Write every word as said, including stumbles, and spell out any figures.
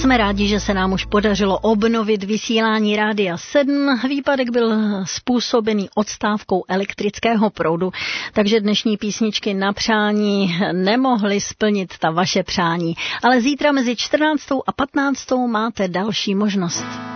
Jsme rádi, že se nám už podařilo obnovit vysílání Rádia sedm. Výpadek byl způsobený odstávkou elektrického proudu, takže dnešní písničky na přání nemohly splnit ta vaše přání. Ale zítra mezi čtrnáctou a patnáctou máte další možnost.